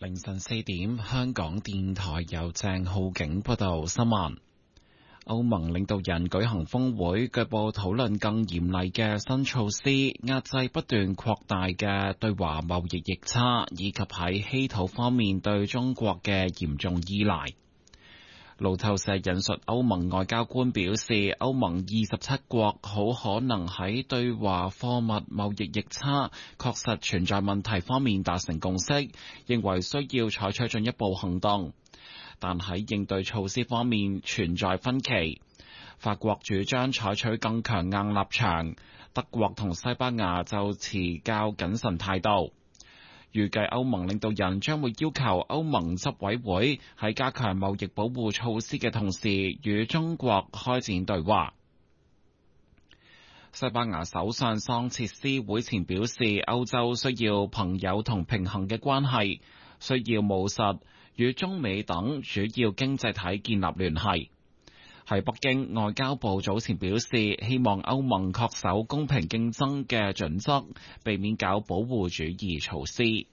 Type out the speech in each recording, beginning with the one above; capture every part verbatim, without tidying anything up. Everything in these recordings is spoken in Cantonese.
凌晨四點，香港電台由鄭浩景報道新聞。歐盟領導人舉行峰會，據報討論更嚴厲嘅新措施，壓制不斷擴大嘅對華貿易逆差，以及喺稀土方面對中國嘅嚴重依賴。路透社引述歐盟外交官表示，歐盟二十七國好可能喺對華貨物貿易逆差確實存在問題方面達成共識，認為需要採取進一步行動，但喺應對措施方面存在分歧。法國主張採取更強硬立場，德國同西班牙就持較謹慎態度。預計歐盟領導人將會要求歐盟執委會喺加強貿易保護措施嘅同時，與中國開展對話。西班牙首相桑切斯會前表示，歐洲需要朋友同平衡嘅關係，需要務實與中美等主要經濟體建立聯繫。喺北京，外交部早前表示，希望歐盟恪守公平競爭嘅準則，避免搞保護主義措施。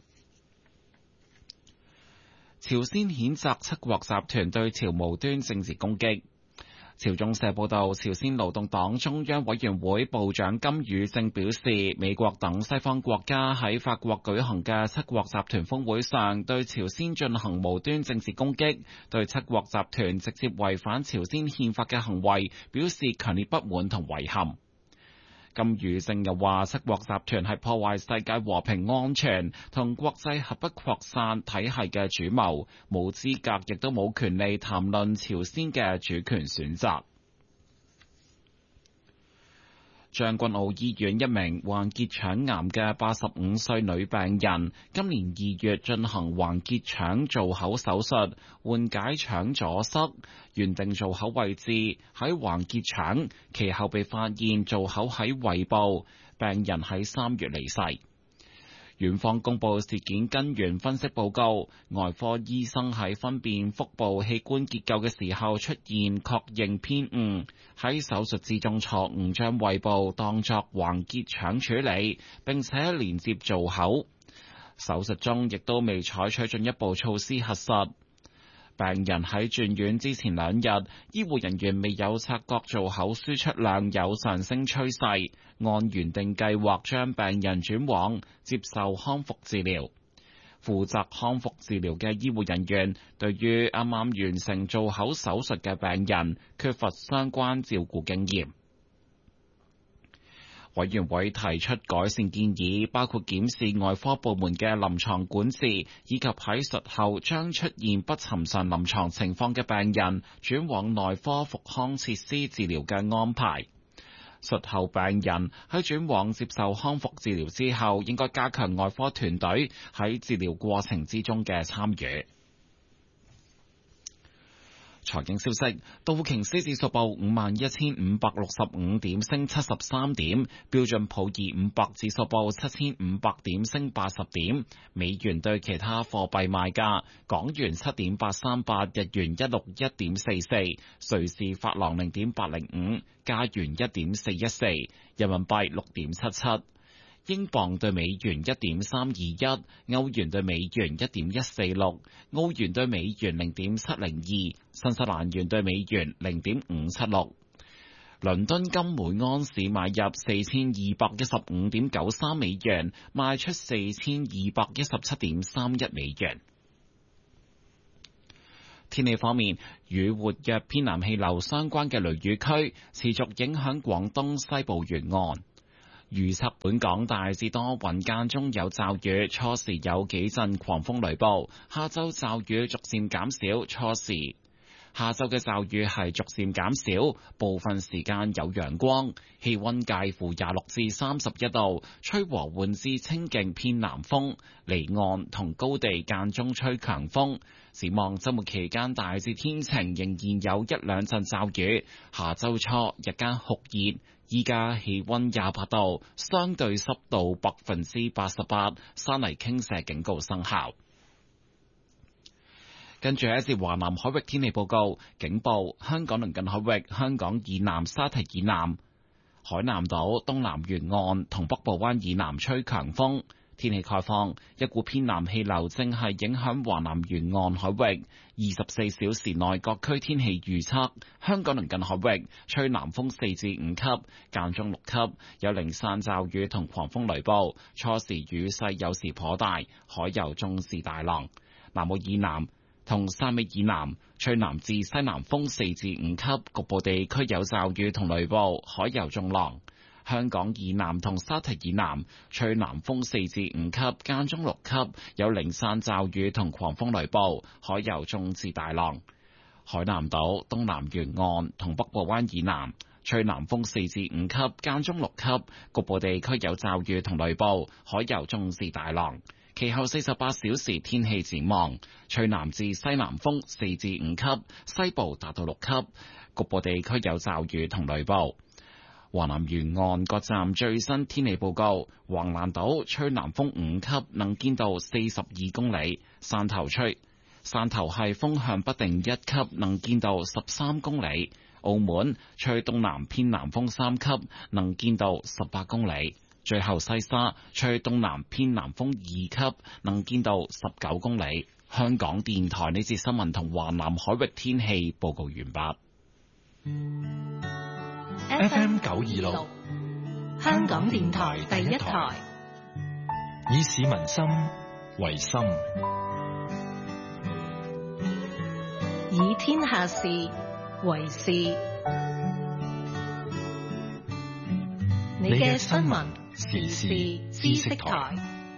朝鮮譴責七國集團對朝無端政治攻擊。朝中社報道，朝鮮勞動黨中央委員會部長金宇正表示，美國等西方國家喺法國舉行嘅七國集團峰會上，對朝鮮進行無端政治攻擊，對七國集團直接違反朝鮮憲法嘅行為表示強烈不滿同遺憾。金宇正又話，七國集團係破壞世界和平安全同國際核不擴散體系嘅主謀，冇資格亦都冇權利談論朝鮮嘅主權選擇。將軍澳醫院一名患結腸癌嘅八十五歲女病人，今年二月進行橫結腸造口手術，緩解腸阻塞。原定造口位置喺橫結腸，其後被發現造口喺胃部，病人喺三月離世。院方公布事件根源分析報告，外科醫生喺分辨腹部器官結構嘅時候出現確認偏誤，喺手術之中錯誤將胃部當作橫結腸處理，並且連接造口。手術中亦都未採取進一步措施核實。病人喺轉院之前兩日，醫護人員未有察覺造口輸出量有上升趨勢，按原定計劃將病人轉往接受康復治療。負責康復治療嘅醫護人員對於啱啱完成造口手術嘅病人缺乏相關照顧經驗。委員會提出改善建議，包括檢視外科部門嘅臨床管治，以及喺術後將出現不尋常臨床情況嘅病人轉往內科復康設施治療嘅安排。術後病人喺轉往接受康復治療之後，應該加強外科團隊喺治療過程之中嘅參與。財經消息，道瓊斯指數報五萬一千五百六十五點，升七十三點；標準普爾五百指數報七千五百點，升八十點。美元對其他貨幣賣價：港元七點八三八，日元一六一點四四，瑞士法郎零點八零五，加元一點四一四，人民幣六點七七。英鎊對美元一點三二一，歐元對美元一點一四六，澳元對美元零點七零二，新西蘭元對美元零點五七六。倫敦金每安士買入四千二百一十五點九三美元，賣出四千二百一十七點三一美元。天氣方面，與活躍偏南氣流相關嘅雷雨區持續影響廣東西部沿岸。預測本港大致多雲，間中有驟雨，初時有幾陣狂風雷暴，下晝驟雨逐漸減少，初時下晝嘅驟雨係逐漸減少，部分時間有陽光，氣溫介乎廿六至三十一度，吹和緩至清勁偏南風，離岸同高地間中吹強風。展望周末期間大致天晴，仍然有一兩陣驟雨，下周初日間酷熱。依家氣溫廿八度，相對濕度百分之八十八，山泥傾瀉警告生效。跟住一節華南海域天氣報告，警報：香港鄰近海域、香港以南沙堤以南、海南島東南沿岸同北部灣以南吹強風。 天氣概況，一股偏南氣流正係影響華南沿岸海域。二十四小時內各區天氣預測：香港鄰近海域吹南風四至五級，間中六級，有零散驟雨同狂風雷暴。初時雨勢有時頗大，海有中至大浪。南澳以南同汕尾以南吹南至西南風四至五級，局部地區有驟雨同雷暴，海有中浪。香港以南同沙堤以南吹南風四至五級，間中六級，有零散驟雨同狂風雷暴，海有中至大浪。海南島東南沿岸同北部灣以南吹南風四至五級，間中六級，局部地區有驟雨同雷暴，海有中至大浪。其後四十八小時天氣展望，吹南至西南風四至五級，西部達到六級，局部地區有驟雨同雷暴。華南沿岸各站最新天氣報告：橫瀾島吹南風五級，能見度四十二公里；汕頭吹汕頭係風向不定一級，能見度十三公里；澳門吹東南偏南風三級，能見度十八公里；最後西沙吹東南偏南風二級，能見度十九公里。香港電台呢節新聞同華南海域天氣報告完畢。 F M 九二六，香港電台第一台，以市民心為心，以天下事為事。你嘅新聞時事知識台。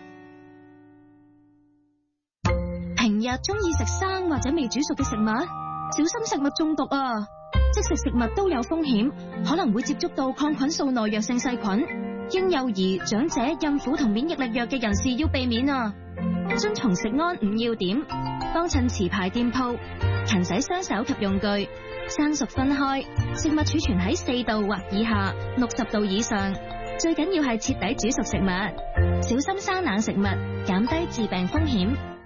平日中意食生或者未煮熟嘅食物，小心食物中毒啊！即食食物都有風險，可能會接觸到抗菌素耐藥性細菌。嬰幼兒、長者、孕婦同免疫力弱嘅人士要避免啊！遵從食安五要點，幫襯持牌店鋪，勤洗雙手及用具，生熟分開，食物儲存喺四度或以下，六十度以上。最緊要係徹底煮熟食物，小心生冷食物，減低致病風險。